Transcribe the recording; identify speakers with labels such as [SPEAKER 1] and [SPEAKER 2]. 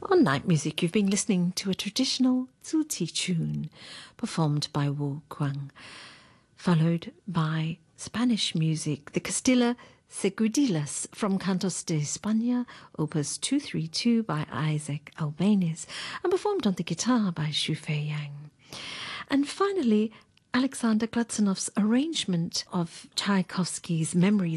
[SPEAKER 1] On Night Music, you've been listening to a traditional Tzuti tune performed by Wu Guang, followed by Spanish music, the Castilla Segudilas from Cantos de España, Opus 232 by Isaac Albéniz, and performed on the guitar by Xu Fei Yang. And finally, Alexander Glazunow's arrangement of Tchaikovsky's Memories